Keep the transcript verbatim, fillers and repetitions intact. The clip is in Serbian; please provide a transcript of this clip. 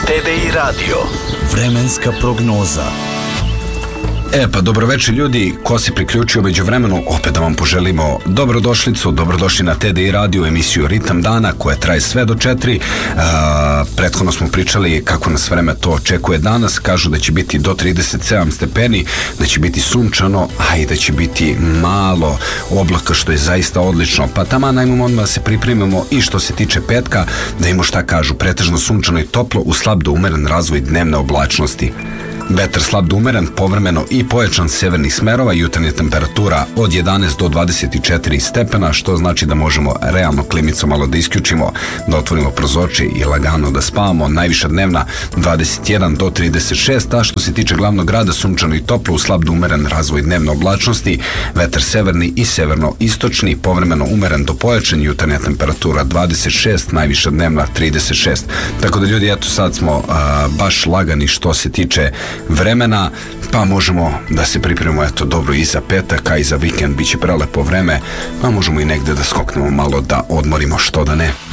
T V I Radio. Vremenska prognoza. E pa dobroveče ljudi, ko se priključio među vremenu, opet da vam poželimo dobrodošlicu, dobrodošli na T D I Radio, emisiju Ritam dana koja traje sve do četiri. A, prethodno smo pričali kako nas vreme to očekuje danas, kažu da će biti do trideset sedam stepeni, da će biti sunčano, a i da će biti malo oblaka, što je zaista odlično. Pa tamo najmimo odmah da se pripremimo i što se tiče petka, da imamo šta kažu, pretežno sunčano i toplo u slab do umeren razvoj dnevne oblačnosti. Vetar slab do umeren, povremeno i pojačan severnih smerova, jutarnja temperatura od jedanaest do dvadeset četiri stepena, što znači da možemo realno klimicu malo da isključimo, da otvorimo prozorče i lagano da spavamo. Najviša dnevna dvadeset jedan do trideset šest, a što se tiče glavnog grada, sunčano i toplo u slab do umeren razvoj dnevne oblačnosti, vetar severni i severno-istočni, povremeno umeren do pojačan, jutarnja temperatura dvadeset šest, najviša dnevna trideset šest. Tako da ljudi, eto sad smo a, baš lagani što se tiče vremena, pa možemo da se pripremimo eto dobro i za petak, a i za vikend bit će prelepo vreme, pa možemo i negde da skoknemo malo da odmorimo, što da ne.